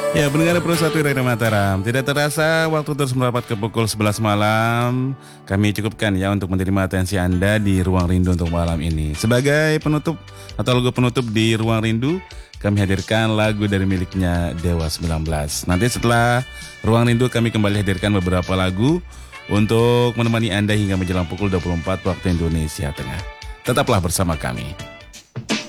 Ya, pendengar Pro 1 Radio Mataram. Tidak terasa waktu terus merapat ke pukul 11 malam. Kami cukupkan ya untuk menerima atensi Anda di Ruang Rindu untuk malam ini. Sebagai penutup atau lagu penutup di Ruang Rindu, kami hadirkan lagu dari miliknya Dewa 19. Nanti setelah Ruang Rindu kami kembali hadirkan beberapa lagu untuk menemani Anda hingga menjelang pukul 24 waktu Indonesia Tengah. Tetaplah bersama kami.